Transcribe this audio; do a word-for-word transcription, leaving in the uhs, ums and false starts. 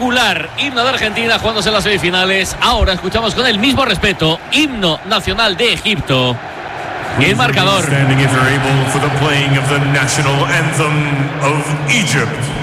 espectacular himno de Argentina jugándose en las semifinales. Ahora escuchamos con el mismo respeto himno nacional de Egipto. Y el marcador. Standing if you're able for the playing of the national anthem of Egypt.